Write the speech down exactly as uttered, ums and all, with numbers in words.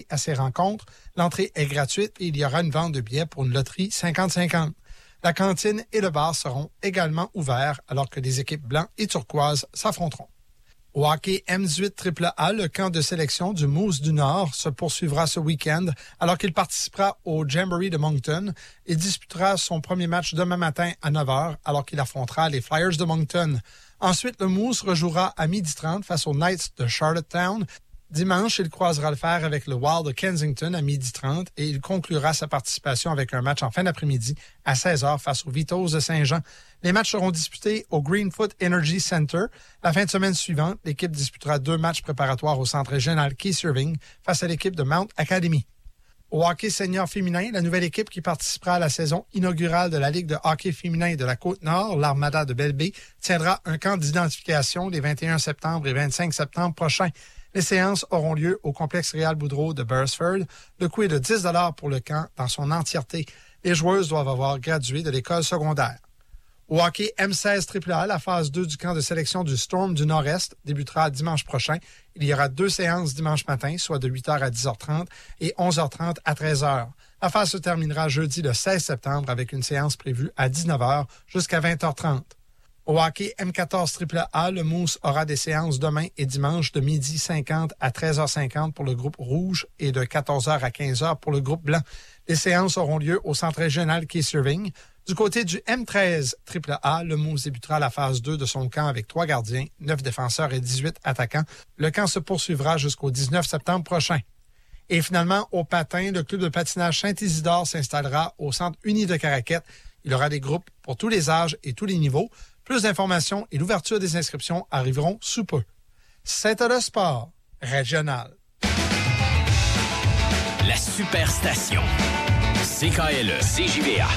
à ces rencontres. L'entrée est gratuite et il y aura une vente de billets pour une loterie cinquante cinquante. La cantine et le bar seront également ouverts alors que les équipes blancs et turquoises s'affronteront. Au hockey M dix-huit triple A, le camp de sélection du Moose du Nord se poursuivra ce week-end alors qu'il participera au Jamboree de Moncton et disputera son premier match demain matin à neuf heures alors qu'il affrontera les Flyers de Moncton. Ensuite, le Moose rejouera à midi trente face aux Knights de Charlottetown. Dimanche, il croisera le fer avec le Wild de Kensington à midi trente et il conclura sa participation avec un match en fin d'après-midi à seize heures face aux Vitos de Saint-Jean. Les matchs seront disputés au Greenfoot Energy Center. La fin de semaine suivante, l'équipe disputera deux matchs préparatoires au centre régional Keith Irving face à l'équipe de Mount Academy. Au hockey senior féminin, la nouvelle équipe qui participera à la saison inaugurale de la Ligue de hockey féminin de la Côte-Nord, l'Armada de Belle-Baie, tiendra un camp d'identification les vingt et un septembre et vingt-cinq septembre prochains. Les séances auront lieu au complexe Réal Boudreau de Beresford. Le coût est de dix dollars pour le camp dans son entièreté. Les joueuses doivent avoir gradué de l'école secondaire. Au hockey M seize triple A, la phase deux du camp de sélection du Storm du Nord-Est débutera dimanche prochain. Il y aura deux séances dimanche matin, soit de huit heures à dix heures trente et onze heures trente à treize heures. La phase se terminera jeudi le seize septembre avec une séance prévue à dix-neuf heures jusqu'à vingt heures trente. Au hockey M quatorze triple A, le Moose aura des séances demain et dimanche de midi cinquante à treize heures cinquante pour le groupe rouge et de quatorze heures à quinze heures pour le groupe blanc. Les séances auront lieu au centre régional Keith Irving. Du côté du M treize triple A, le Moose débutera la phase deux de son camp avec trois gardiens, neuf défenseurs et dix-huit attaquants. Le camp se poursuivra jusqu'au dix-neuf septembre prochain. Et finalement, au patin, le club de patinage Saint-Isidore s'installera au centre uni de Caraquette. Il y aura des groupes pour tous les âges et tous les niveaux. Plus d'informations et l'ouverture des inscriptions arriveront sous peu. Saint-Eustache Sport, régional. La Superstation. C K L E, C J V A.